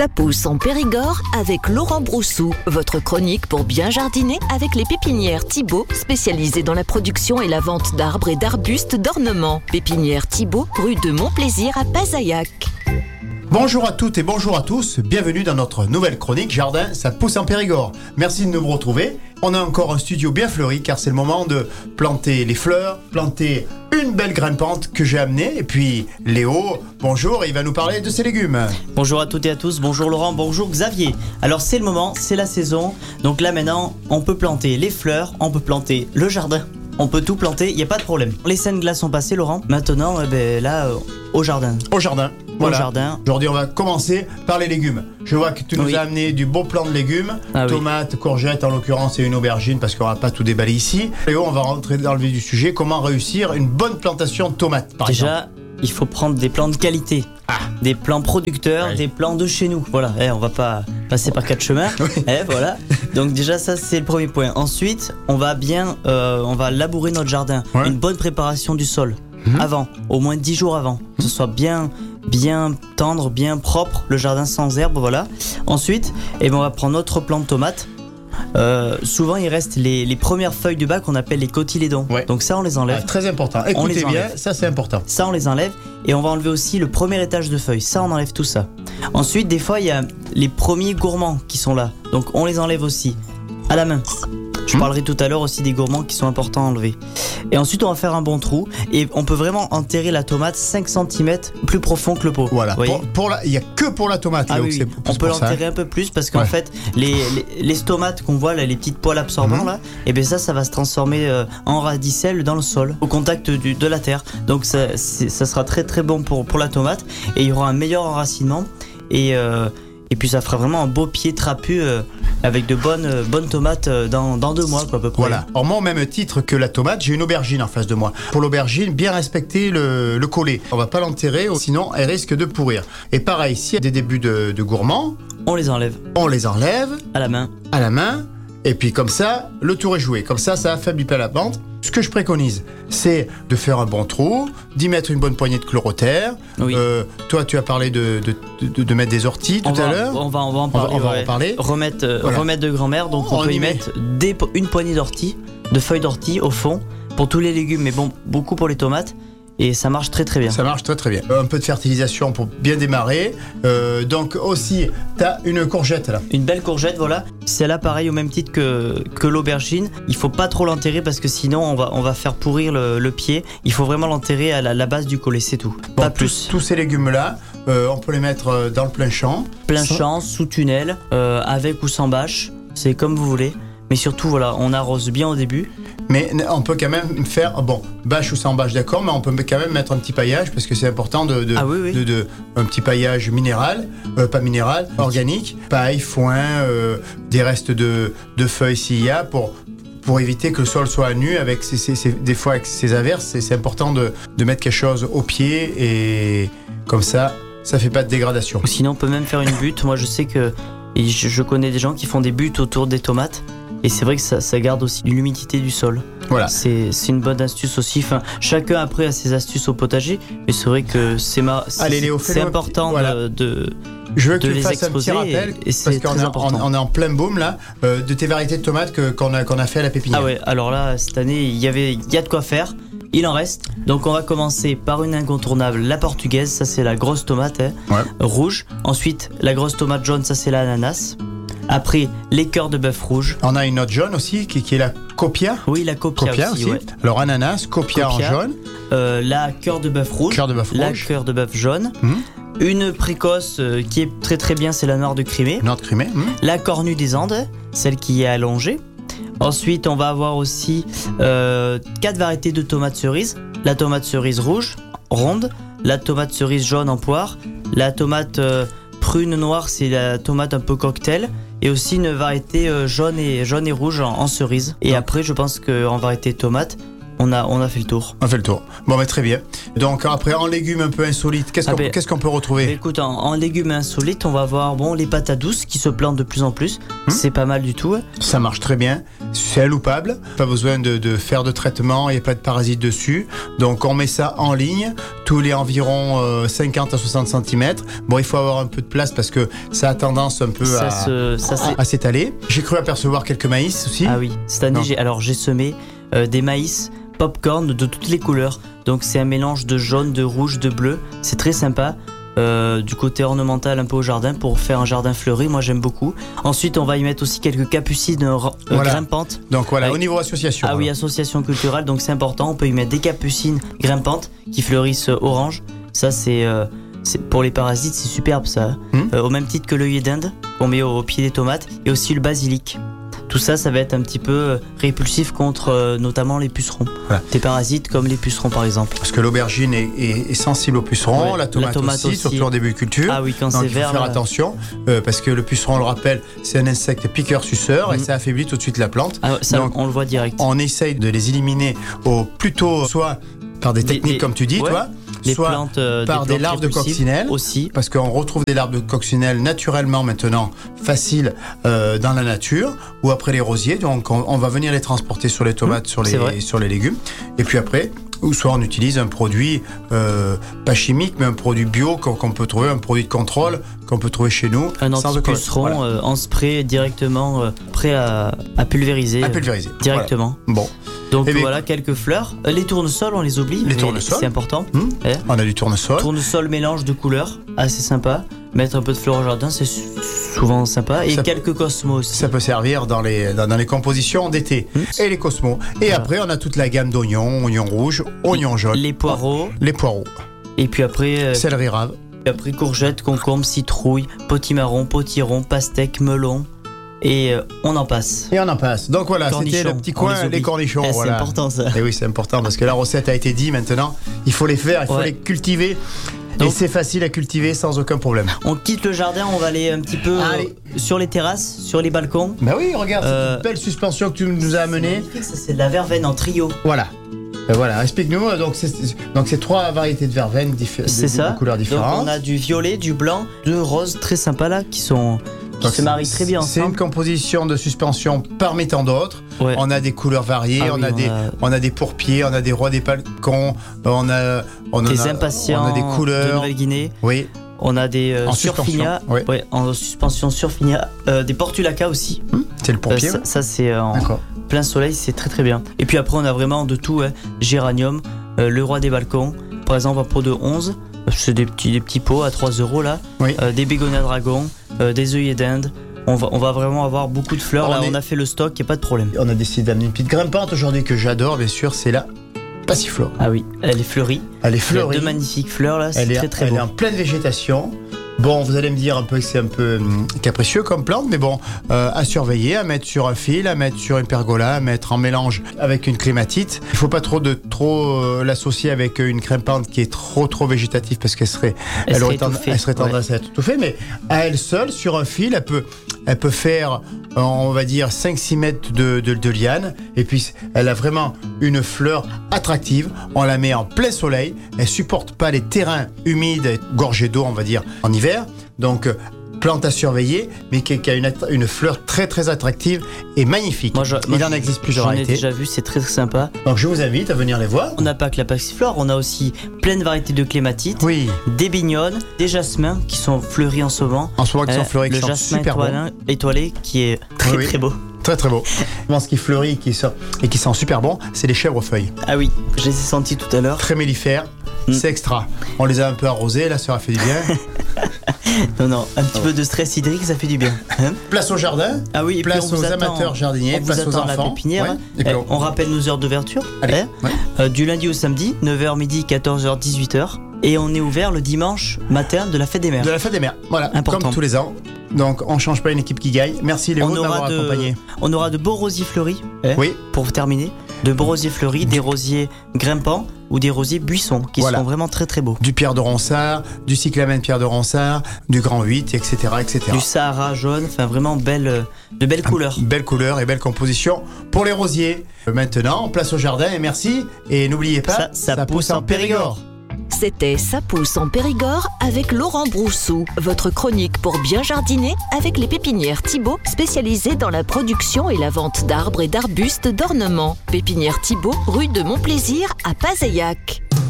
Ça pousse en Périgord avec Laurent Broussou. Votre chronique pour bien jardiner avec les pépinières Thibaut, spécialisées dans la production et la vente d'arbres et d'arbustes d'ornement. Pépinière Thibaut, rue de Montplaisir à Pazaillac. Bonjour à toutes et bonjour à tous, bienvenue dans notre nouvelle chronique Jardin, ça pousse en Périgord. Merci de nous retrouver. On a encore un studio bien fleuri car c'est le moment de planter les fleurs, planter une belle grimpante que j'ai amenée. Et puis Léo, bonjour, il va nous parler de ses légumes. Bonjour à toutes et à tous, bonjour Laurent, bonjour Xavier. Alors c'est le moment, c'est la saison, donc là maintenant on peut planter les fleurs, on peut planter le jardin. On peut tout planter, il n'y a pas de problème. Les scènes glaces sont passées, Laurent. Maintenant, au jardin. Au jardin. Voilà. Au jardin. Aujourd'hui, on va commencer par les légumes. Je vois que tu nous as amené du beau plan de légumes. Tomates, courgettes en l'occurrence et une aubergine parce qu'on va pas tout déballer ici. Léo, on va rentrer dans le vif du sujet. Comment réussir une bonne plantation de tomates, par exemple ? Déjà, il faut prendre des plants de qualité. Des plants producteurs, des plants de chez nous. Voilà, on va pas passer par 4 chemins. Voilà. Donc déjà ça c'est le premier point. Ensuite, on va labourer notre jardin. Une bonne préparation du sol. Avant, au moins 10 jours avant. Que ce soit bien tendre, bien propre, le jardin sans herbe, voilà. Ensuite, on va prendre notre plant de tomates. Souvent il reste les premières feuilles du bas qu'on appelle les cotylédons. Donc ça on les enlève. Très important, écoutez bien, ça c'est important. Ça on les enlève et on va enlever aussi le premier étage de feuilles. Ça on enlève tout ça. Ensuite des fois il y a les premiers gourmands qui sont là. Donc on les enlève aussi à la main. Je parlerai tout à l'heure aussi des gourmands qui sont importants à enlever. Et ensuite on va faire un bon trou et on peut vraiment enterrer la tomate 5 cm plus profond que le pot. Voilà, il n'y a que pour la tomate. Oui. On peut l'enterrer un peu plus parce qu'en fait les stomates qu'on voit là, les petites poils absorbants là, ça va se transformer en radicelles dans le sol au contact de la terre. Donc ça sera très très bon pour la tomate et il y aura un meilleur enracinement et puis ça fera vraiment un beau pied trapu avec de bonnes tomates dans 2 mois quoi, à peu près. Voilà. Alors moi au même titre que la tomate, j'ai une aubergine en face de moi. Pour l'aubergine, bien respecter le collet. On va pas l'enterrer, sinon elle risque de pourrir. Et pareil, s'il y a des débuts de gourmands, on les enlève. À la main. Et puis comme ça, le tour est joué. Comme ça affaiblit pas la plante. Ce que je préconise, c'est de faire un bon trou, d'y mettre une bonne poignée de chlorotère. Toi, tu as parlé de mettre des orties tout à l'heure. On va en parler. Remettre de grand-mère, donc on peut y mettre une poignée d'orties, de feuilles d'ortie au fond, pour tous les légumes, mais beaucoup pour les tomates. Et ça marche très très bien. Ça marche très très bien. Un peu de fertilisation pour bien démarrer. Donc aussi, t'as une courgette là. Une belle courgette, voilà. C'est là pareil au même titre que l'aubergine. Il faut pas trop l'enterrer parce que sinon on va faire pourrir le pied. Il faut vraiment l'enterrer à la base du collet, c'est tout. Pas plus. Tous ces légumes là, on peut les mettre dans le plein champ. Plein champ, sous tunnel, avec ou sans bâche. C'est comme vous voulez. Mais surtout, voilà, on arrose bien au début. Mais on peut quand même faire, bâche ou sans bâche, d'accord, mais on peut quand même mettre un petit paillage parce que c'est important un petit paillage minéral, organique, paille, foin, des restes de feuilles s'il y a pour éviter que le sol soit nu avec des fois avec ces averses. C'est important de mettre quelque chose au pied et comme ça fait pas de dégradation. Sinon, on peut même faire une butte. Moi, je sais que je connais des gens qui font des buttes autour des tomates. Et c'est vrai que ça garde aussi l'humidité du sol. Voilà. C'est une bonne astuce aussi. Enfin, chacun après a ses astuces au potager, mais c'est vrai que c'est important je veux que tu les fasses exposer un petit rappel, parce qu'on est en plein boom là, de tes variétés de tomates qu'on a fait à la pépinière. Ah ouais, alors là, cette année, il y a de quoi faire. Il en reste. Donc on va commencer par une incontournable, la portugaise, ça c'est la grosse tomate rouge. Ensuite, la grosse tomate jaune, ça c'est l'ananas. Après, les cœurs de bœuf rouge. On a une autre jaune aussi qui est la copia. Oui, la copia aussi. Alors ananas, copia en jaune. La cœur de bœuf rouge. La cœur de bœuf jaune. Une précoce qui est très très bien, c'est la noire de Crimée. La cornue des Andes, celle qui est allongée. Ensuite, on va avoir aussi 4 variétés de tomates cerises. La tomate cerise rouge, ronde. La tomate cerise jaune en poire. La tomate prune noire, c'est la tomate un peu cocktail. Et aussi une variété jaune et rouge en cerise. Et après, je pense qu'en variété tomate, On a fait le tour. On fait le tour. Bon, mais très bien. Donc après, en légumes un peu insolites, qu'est-ce qu'on peut retrouver? Écoute, en légumes insolites, on va avoir les patates douces qui se plantent de plus en plus. C'est pas mal du tout. Ça marche très bien. C'est inloupable. Pas besoin de faire de traitement. Il n'y a pas de parasites dessus. Donc on met ça en ligne tous les environ 50 à 60 cm. Bon, il faut avoir un peu de place parce que ça a tendance un peu à s'étaler. J'ai cru apercevoir quelques maïs aussi. Ah oui, cette année, j'ai semé des maïs popcorn de toutes les couleurs. Donc c'est un mélange de jaune, de rouge, de bleu. C'est très sympa. Du côté ornemental un peu au jardin pour faire un jardin fleuri, moi j'aime beaucoup. Ensuite on va y mettre aussi quelques capucines grimpantes. Donc voilà, au niveau association. Oui, association culturelle, donc c'est important. On peut y mettre des capucines grimpantes qui fleurissent orange. Ça c'est pour les parasites, c'est superbe ça. Au même titre que l'œillet d'Inde qu'on met au pied des tomates, et aussi le basilic. Tout ça va être un petit peu répulsif contre notamment les pucerons. Voilà. Des parasites comme les pucerons par exemple. Parce que l'aubergine est sensible aux pucerons, la tomate aussi, surtout en début de culture. Ah oui, quand c'est vert. Il faut faire attention parce que le puceron, on le rappelle, c'est un insecte piqueur-suceur et ça affaiblit tout de suite la plante. Ah, ça, donc, on le voit direct. On essaye de les éliminer au plus tôt, soit par des techniques comme tu dis, toi. Soit par des larves de coccinelle aussi. Parce qu'on retrouve des larves de coccinelle naturellement maintenant faciles dans la nature ou après les rosiers. Donc on va venir les transporter sur les tomates, sur les légumes. Et puis après, ou soit on utilise un produit pas chimique mais un produit bio qu'on peut trouver, un produit de contrôle qu'on peut trouver chez nous. Un anti-puceron en spray directement prêt à pulvériser. Directement. Voilà. Bon. Donc voilà, quelques fleurs. Les tournesols, on les oublie. Les tournesols, c'est important. On a du tournesol. Tournesol, mélange de couleurs, assez sympa. Mettre un peu de fleurs au jardin, c'est souvent sympa. Et quelques cosmos aussi. Ça peut servir dans les compositions d'été. Et les cosmos. Et après, on a toute la gamme d'oignons, oignons rouges, oignons jaunes. Les poireaux. Et puis après... céleri rave. Et après, courgettes, concombres, citrouilles, potimarron, potiron, pastèque, melon. Et on en passe. Donc voilà, c'était le petit coin, les cornichons. C'est important ça. Et oui, c'est important parce que la recette a été dite maintenant. Il faut les faire, il faut les cultiver. Donc, et c'est facile à cultiver sans aucun problème. On quitte le jardin, on va aller un petit peu sur les terrasses, sur les balcons. Bah oui, regarde, cette belle suspension que tu nous as amenée. C'est de la verveine en trio. Voilà. Voilà, explique-nous. Donc c'est 3 variétés de verveine de couleurs différentes. Donc on a du violet, du blanc, 2 roses très sympas là qui se marient très bien ensemble. C'est une composition de suspension parmi tant d'autres. Ouais. On a des couleurs variées, on a des pourpiers, on a des rois des balcons, on a des impatients, on a des couleurs de Nouvelle-Guinée. Oui. On a des surfinia, en suspension surfinia, des portulaca aussi. C'est le pourpier. Ça c'est en plein soleil, c'est très très bien. Et puis après on a vraiment de tout, géranium, le roi des balcons, par exemple un pot de 11. C'est des petits pots à 3 € là, des bégonias dragons, des œillets d'Inde. On va vraiment avoir beaucoup de fleurs. On a fait le stock, il n'y a pas de problème. On a décidé d'amener une petite grimpante aujourd'hui que j'adore, bien sûr, c'est la passiflore. Ah oui, elle est fleurie. Il y a 2 magnifiques fleurs là, c'est très beau. Elle est en pleine végétation. Bon, vous allez me dire un peu que c'est un peu capricieux comme plante, mais bon, à surveiller, à mettre sur un fil, à mettre sur une pergola, à mettre en mélange avec une clématite. Il ne faut pas trop l'associer avec une grimpante qui est trop végétative parce qu'elle serait tendance à être étouffée, mais à elle seule, sur un fil, elle peut faire, on va dire, 5-6 mètres de liane, et puis elle a vraiment une fleur attractive. On la met en plein soleil, elle supporte pas les terrains humides, gorgés d'eau, on va dire, en hiver. Donc, plante à surveiller, mais qui a une fleur très très attractive et magnifique. Il en existe plusieurs variétés. J'en ai déjà vu, c'est très très sympa. Donc je vous invite à venir les voir. On n'a pas que la passiflore, on a aussi plein de variétés de clématites, des bignonnes, des jasmins qui sont fleuris en ce moment. Qui sont fleuris, qui sont super beaux. Le jasmin étoilé qui est très beau. Très très beau. Ce qui fleurit et qui sent super bon, c'est les chèvrefeuilles. Ah oui, je les ai sentis tout à l'heure. Très mellifères, c'est extra. On les a un peu arrosés, là ça a fait du bien. Non, un petit peu de stress hydrique, ça fait du bien. Place au jardin, place aux amateurs jardiniers, place aux enfants. La pépinière. On rappelle nos heures d'ouverture. Du lundi au samedi, 9h midi, 14h, 18h. Et on est ouvert le dimanche matin de la fête des mères. De la fête des mères, voilà, important. Comme tous les ans. Donc on ne change pas une équipe qui gagne. Merci Léo de m'avoir accompagné. On aura de beaux rosiers fleuris pour terminer. de rosiers fleuris, des rosiers grimpants ou des rosiers buissons qui sont vraiment très très beaux. Du pierre de Ronsard, du cyclamen pierre de Ronsard, du grand 8, etc., etc. Du Sahara jaune, enfin vraiment de belles couleurs. Belles couleurs et belles compositions pour les rosiers. Maintenant, place au jardin et merci. Et n'oubliez pas, ça pousse en Périgord. C'était Ça pousse en Périgord avec Laurent Broussou, votre chronique pour bien jardiner avec les pépinières Thibaut, spécialisées dans la production et la vente d'arbres et d'arbustes d'ornement. Pépinière Thibaut, rue de Montplaisir à Pazeillac.